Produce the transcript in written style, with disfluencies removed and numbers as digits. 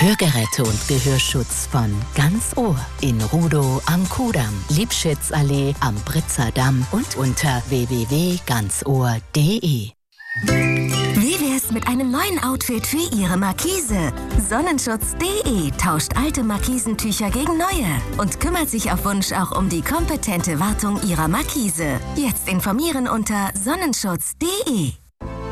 Hörgeräte und Gehörschutz von Ganz Ohr in Rudow am Kudamm, Liebschitzallee am Britzer Damm und unter www.ganzohr.de. Wie wär's mit einem neuen Outfit für Ihre Markise? Sonnenschutz.de tauscht alte Markisentücher gegen neue und kümmert sich auf Wunsch auch um die kompetente Wartung Ihrer Markise. Jetzt informieren unter sonnenschutz.de.